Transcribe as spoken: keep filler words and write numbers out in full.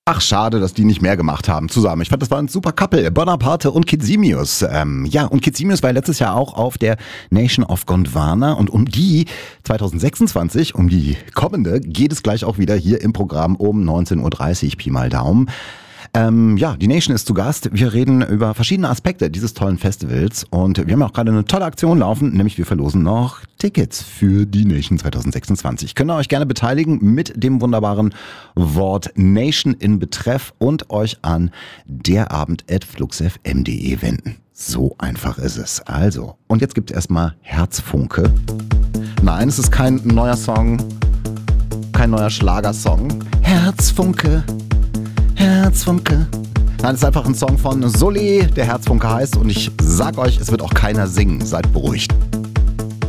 Ach, schade, dass die nicht mehr gemacht haben zusammen. Ich fand, das war ein super Couple. Bonaparte und Kid Simius. Ähm, ja, und Kid Simius war letztes Jahr auch auf der Nation of Gondwana. Und um die zwanzig sechsundzwanzig, um die kommende, geht es gleich auch wieder hier im Programm um neunzehn Uhr dreißig, Pi mal Daumen. Ähm, ja, die Nation ist zu Gast. Wir reden über verschiedene Aspekte dieses tollen Festivals und wir haben auch gerade eine tolle Aktion laufen, nämlich wir verlosen noch Tickets für die Nation zwanzig sechsundzwanzig. Könnt ihr euch gerne beteiligen mit dem wunderbaren Wort Nation in Betreff und euch an derabend at fluxfm punkt de wenden. So einfach ist es. Also, und jetzt gibt es erstmal Herzfunke. Nein, es ist kein neuer Song, kein neuer Schlagersong. Herzfunke. Herzfunke. Nein, es ist einfach ein Song von Sully, der Herzfunke heißt und ich sag euch, es wird auch keiner singen. Seid beruhigt.